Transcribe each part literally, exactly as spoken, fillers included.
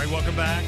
right, welcome back.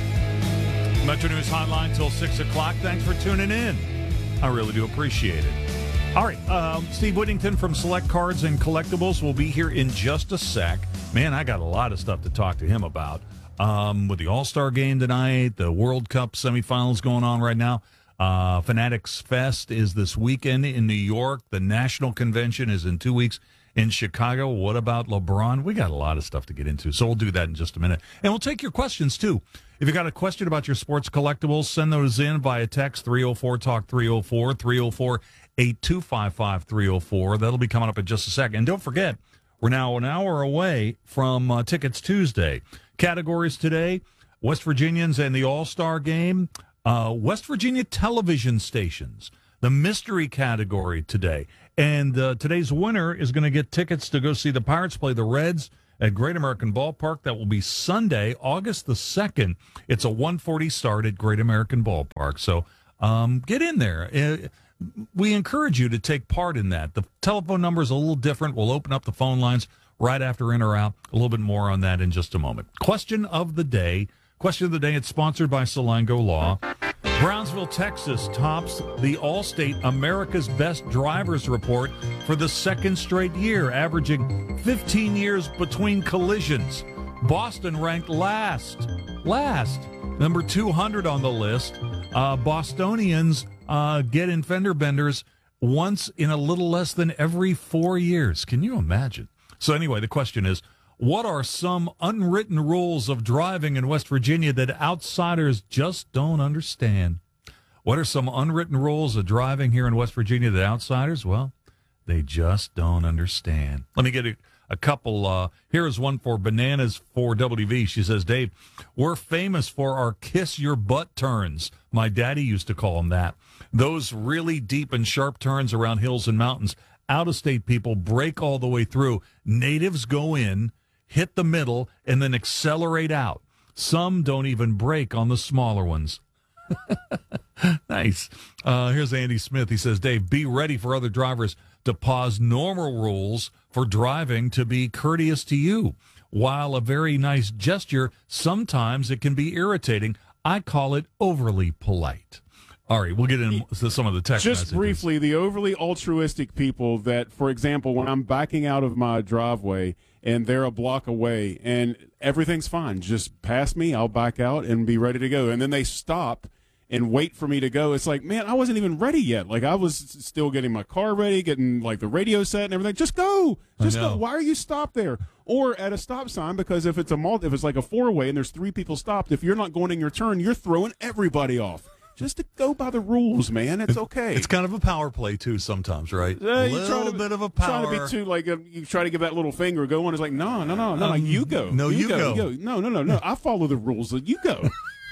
Metro News Hotline till six o'clock. Thanks for tuning in. I really do appreciate it. All right, um, Steve Whittington from Select Cards and Collectibles will be here in just a sec. Man, I got a lot of stuff to talk to him about. Um, with the All-Star game tonight, the World Cup semifinals going on right now. Uh, Fanatics Fest is this weekend in New York. The National Convention is in two weeks in Chicago. What about LeBron? We got a lot of stuff to get into, so we'll do that in just a minute. And we'll take your questions, too. If you got a question about your sports collectibles, send those in via text, three oh four talk three oh four, three oh four, eight two five five, three oh four. That'll be coming up in just a second. And don't forget, we're now an hour away from uh, Tickets Tuesday. Categories today, West Virginians and the All-Star game, uh, West Virginia television stations, the mystery category today. And uh, today's winner is going to get tickets to go see the Pirates play the Reds at Great American Ballpark. That will be Sunday, August the second. It's a one forty start at Great American Ballpark. So um, get in there. Uh, we encourage you to take part in that. The telephone number is a little different. We'll open up the phone lines right after in or out. A little bit more on that in just a moment. Question of the day. Question of the day, it's sponsored by Salango Law. Brownsville, Texas tops the Allstate America's Best Drivers Report for the second straight year, averaging fifteen years between collisions. Boston ranked last. Last. Number two hundred on the list. Uh, Bostonians uh, get in fender benders once in a little less than every four years. Can you imagine? So anyway, the question is, what are some unwritten rules of driving in West Virginia that outsiders just don't understand? What are some unwritten rules of driving here in West Virginia that outsiders, well, they just don't understand? Let me get a, a couple. Uh, here is one for Bananas for W V. She says, Dave, we're famous for our kiss your butt turns. My daddy used to call them that. Those really deep and sharp turns around hills and mountains. Out-of-state people break all the way through. Natives go in, hit the middle, and then accelerate out. Some don't even brake on the smaller ones. Nice. Uh, here's Andy Smith. He says, Dave, be ready for other drivers to pause normal rules for driving to be courteous to you. While a very nice gesture, sometimes it can be irritating. I call it overly polite. All right, we'll get into some of the text Just messages. briefly, the overly altruistic people that, for example, when I'm backing out of my driveway and they're a block away and everything's fine, just pass me, I'll back out and be ready to go. And then they stop and wait for me to go. It's like, man, I wasn't even ready yet. Like, I was still getting my car ready, getting, like, the radio set and everything. Just go. Just go. Why are you stopped there? Or at a stop sign, because if it's a multi, if it's like a four-way and there's three people stopped, if you're not going in your turn, you're throwing everybody off. Just to go by the rules, man. It's okay. It's kind of a power play, too, sometimes, right? Uh, a little to, bit of a power. Trying to be too, like, uh, you try to give that little finger go on. It's like, no, no, no, no, um, like, you go. No, you, you go. go. No, no, no, no. I follow the rules. You go.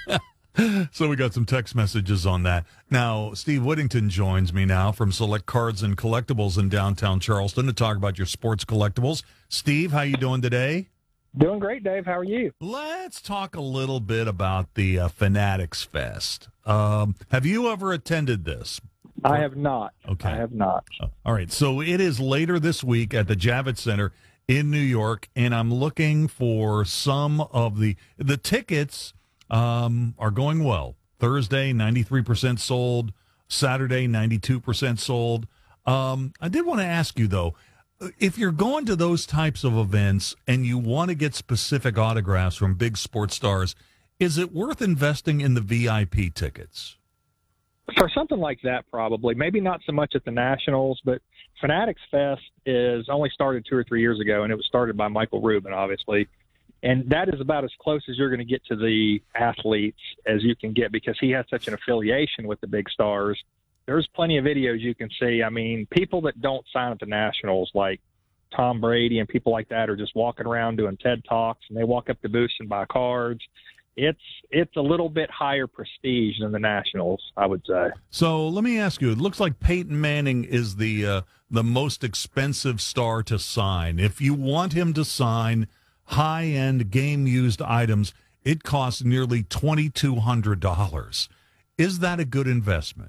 So we got some text messages on that. Now, Steve Whittington joins me now from Select Cards and Collectibles in downtown Charleston to talk about your sports collectibles. Steve, how you doing today? Doing great, Dave. How are you? Let's talk a little bit about the uh, Fanatics Fest. Um, have you ever attended this? I have not. Okay. I have not. Uh, all right. So it is later this week at the Javits Center in New York, and I'm looking for some of the the tickets um, are going well. Thursday, ninety-three percent sold. Saturday, ninety-two percent sold. Um, I did want to ask you, though, if you're going to those types of events and you want to get specific autographs from big sports stars, is it worth investing in the V I P tickets? For something like that, probably. Maybe not so much at the Nationals, but Fanatics Fest is only started two or three years ago, and it was started by Michael Rubin, obviously. And that is about as close as you're going to get to the athletes as you can get because he has such an affiliation with the big stars. There's plenty of videos you can see. I mean, people that don't sign at the Nationals, like Tom Brady and people like that, are just walking around doing TED Talks, and they walk up to booths and buy cards. It's it's a little bit higher prestige than the Nationals, I would say. So let me ask you, it looks like Peyton Manning is the uh, the most expensive star to sign. If you want him to sign high-end game-used items, it costs nearly twenty-two hundred dollars. Is that a good investment?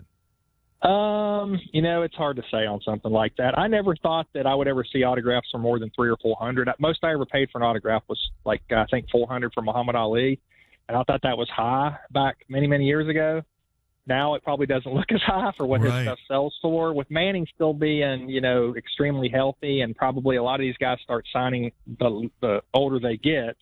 Um, you know, it's hard to say on something like that. I never thought that I would ever see autographs for more than three or four hundred. Most I ever paid for an autograph was like I think four hundred for Muhammad Ali. And I thought that was high back many, many years ago. Now it probably doesn't look as high for what Right. his stuff sells for. With Manning still being, you know, extremely healthy, and probably a lot of these guys start signing the, the older they get,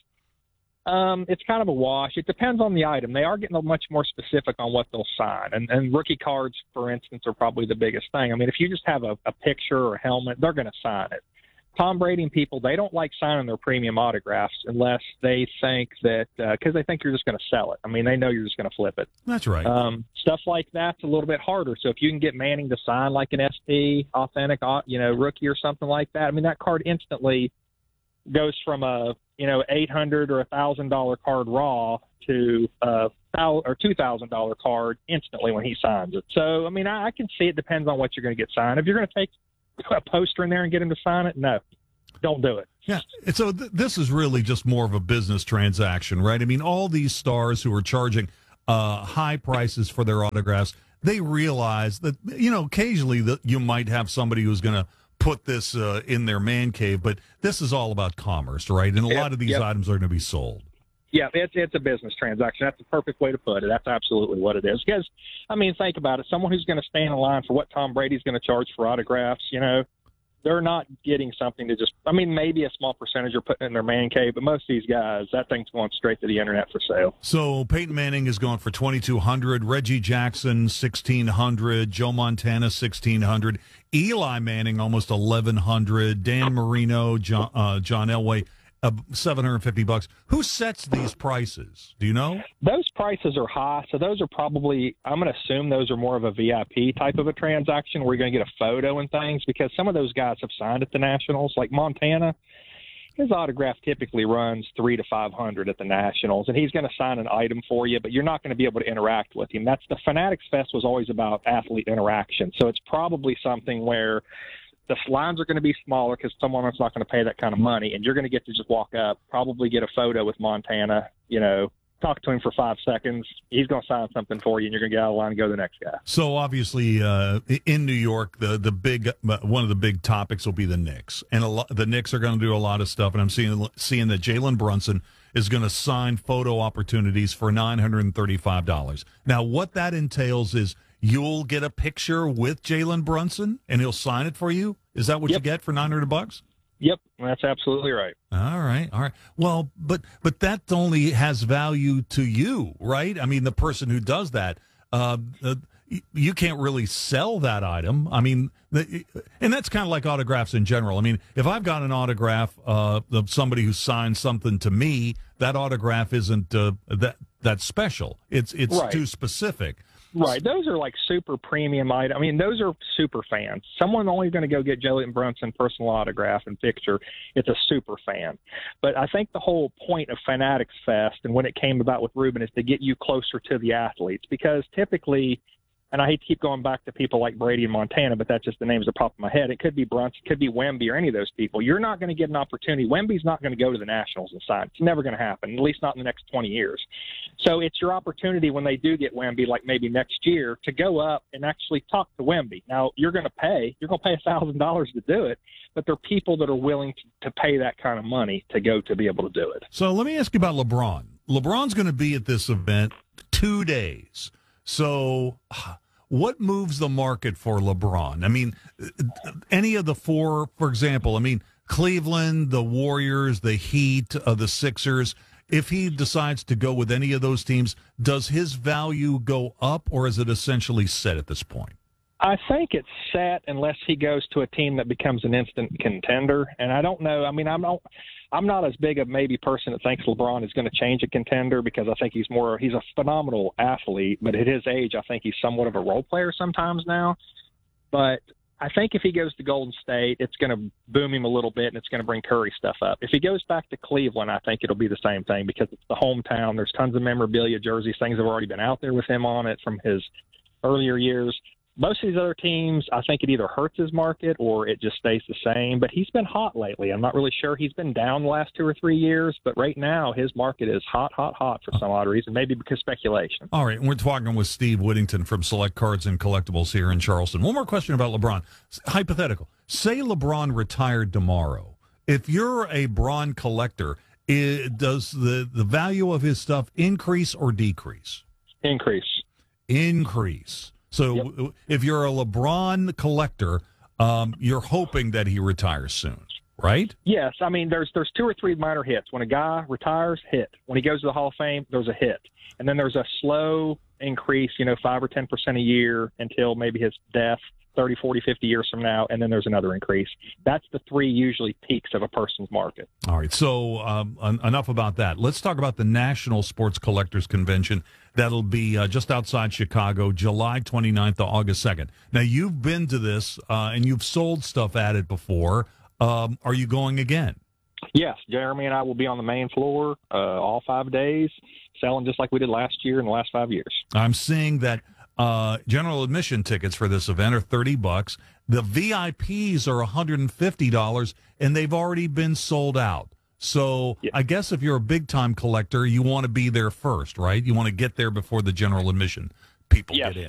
um, it's kind of a wash. It depends on the item. They are getting much more specific on what they'll sign. And, and rookie cards, for instance, are probably the biggest thing. I mean, if you just have a, a picture or a helmet, they're going to sign it. Tom Brady and people, they don't like signing their premium autographs unless they think that because uh, they think you're just going to sell it. I mean, they know you're just going to flip it. That's right. Um, stuff like that's a little bit harder. So if you can get Manning to sign like an S P, authentic, you know, rookie or something like that, I mean, that card instantly goes from a you know eight hundred or a thousand dollar card raw to a or two thousand dollar card instantly when he signs it. So I mean, I, I can see it depends on what you're going to get signed. If you're going to take a poster in there and get him to sign it, no, don't do it. Yeah. And so th- this is really just more of a business transaction, right? I mean, all these stars who are charging uh, high prices for their autographs, they realize that, you know, occasionally that you might have somebody who's going to put this uh, in their man cave, but this is all about commerce, right? And a Yep, lot of these yep. items are going to be sold. Yeah, it's it's a business transaction. That's the perfect way to put it. That's absolutely what it is. Because, I mean, think about it. Someone who's going to stand in line for what Tom Brady's going to charge for autographs, you know, they're not getting something to just – I mean, maybe a small percentage are putting it in their man cave, but most of these guys, that thing's going straight to the internet for sale. So Peyton Manning is going for twenty-two hundred dollars, Reggie Jackson sixteen hundred dollars, Joe Montana sixteen hundred dollars, Eli Manning almost eleven hundred dollars, Dan Marino, John, uh, John Elway uh, seven hundred fifty bucks. Who sets these prices? Do you know? Those prices are high, so those are probably, I'm going to assume those are more of a V I P type of a transaction where you're going to get a photo and things, because some of those guys have signed at the Nationals, like Montana. His autograph typically runs three to five hundred at the Nationals, and he's going to sign an item for you, but you're not going to be able to interact with him. That's the Fanatics Fest was always about athlete interaction, so it's probably something where the lines are going to be smaller because someone's not going to pay that kind of money, and you're going to get to just walk up, probably get a photo with Montana, you know, talk to him for five seconds. He's going to sign something for you, and you're going to get out of line and go to the next guy. So obviously, uh, in New York, the the big uh, one of the big topics will be the Knicks, and a lot, the Knicks are going to do a lot of stuff. And I'm seeing seeing that Jalen Brunson is going to sign photo opportunities for nine hundred and thirty-five dollars. Now, what that entails is you'll get a picture with Jalen Brunson, and he'll sign it for you. Is that what Yep. you get for nine hundred bucks? Yep, that's absolutely right. All right, all right. Well, but but that only has value to you, right? I mean, the person who does that, uh, uh, you can't really sell that item. I mean, the, and that's kind of like autographs in general. I mean, if I've got an autograph uh, of somebody who signed something to me, that autograph isn't uh, that that special. It's it's Right. too specific. Right. Those are like super premium items. I mean, those are super fans. Someone only going to go get Jalen Brunson personal autograph and picture. It's a super fan. But I think the whole point of Fanatics Fest and when it came about with Ruben is to get you closer to the athletes, because typically, and I hate to keep going back to people like Brady and Montana, but that's just the names that pop in my head. It could be Brunson, it could be Wemby, or any of those people. You're not going to get an opportunity. Wemby's not going to go to the Nationals and sign. It's never going to happen, at least not in the next twenty years. So it's your opportunity when they do get Wemby, like maybe next year, to go up and actually talk to Wemby. Now, you're going to pay. You're going to pay one thousand dollars to do it, but there are people that are willing to, to pay that kind of money to go to be able to do it. So let me ask you about LeBron. LeBron's going to be at this event two days. So what moves the market for LeBron? I mean, any of the four, for example, I mean, Cleveland, the Warriors, the Heat, uh, the Sixers, if he decides to go with any of those teams, does his value go up, or is it essentially set at this point? I think it's set unless he goes to a team that becomes an instant contender. And I don't know. I mean, I'm not, I'm not as big of maybe person that thinks LeBron is going to change a contender, because I think he's more, he's a phenomenal athlete, but at his age, I think he's somewhat of a role player sometimes now. But I think if he goes to Golden State, it's going to boom him a little bit, and it's going to bring Curry stuff up. If he goes back to Cleveland, I think it'll be the same thing, because it's the hometown. There's tons of memorabilia, jerseys, things have already been out there with him on it from his earlier years. Most of these other teams, I think it either hurts his market or it just stays the same. But he's been hot lately. I'm not really sure. He's been down the last two or three years, but right now his market is hot, hot, hot for some odd reason, maybe because speculation. All right, and we're talking with Steve Whittington from Select Cards and Collectibles here in Charleston. One more question about LeBron. Hypothetical. Say LeBron retired tomorrow. If you're a Bron collector, I does the, the value of his stuff increase or decrease? Increase. Increase. So Yep. if you're a LeBron collector, um, you're hoping that he retires soon, right? Yes, I mean there's there's two or three minor hits. When a guy retires, hit. When he goes to the Hall of Fame, there's a hit, and then there's a slow increase, you know, five or ten percent a year until maybe his death, thirty, forty, fifty years from now, and then there's another increase. That's the three usually peaks of a person's market. All right, so um, en- enough about that. Let's talk about the National Sports Collectors Convention. That'll be uh, just outside Chicago, July twenty-ninth to August second. Now, you've been to this, uh, and you've sold stuff at it before. Um, are you going again? Yes, Jeremy and I will be on the main floor uh, all five days, selling just like we did last year and the last five years. I'm seeing that uh, general admission tickets for this event are thirty bucks. The V I Ps are one hundred fifty dollars, and they've already been sold out. So Yeah. I guess if you're a big-time collector, you want to be there first, right? You want to get there before the general admission people Yes. get in.